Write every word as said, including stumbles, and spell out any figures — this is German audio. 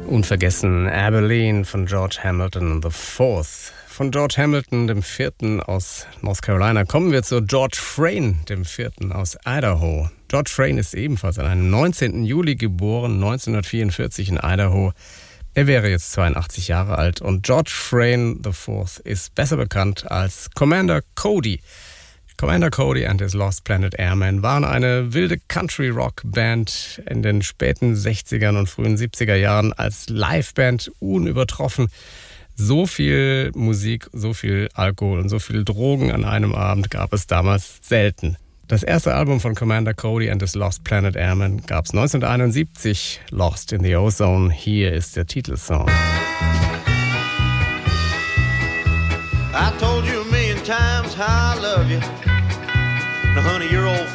Unvergessen Abilene von George Hamilton the Fourth. Von George Hamilton dem Vierten aus North Carolina kommen wir zu George Frayne dem Vierten aus Idaho. George Frayne ist ebenfalls an einem neunzehnten Juli geboren, neunzehnhundertvierundvierzig in Idaho. Er wäre jetzt zweiundachtzig Jahre alt und George Frayne the Fourth ist besser bekannt als Commander Cody. Commander Cody and his Lost Planet Airmen waren eine wilde Country-Rock-Band in den späten sechzigern und frühen siebziger Jahren als Liveband unübertroffen. So viel Musik, so viel Alkohol und so viel Drogen an einem Abend gab es damals selten. Das erste Album von Commander Cody and his Lost Planet Airmen gab es neunzehnhunderteinundsiebzig, Lost in the Ozone. Hier ist der Titelsong. I told you a million times how I love you. Now, honey, your old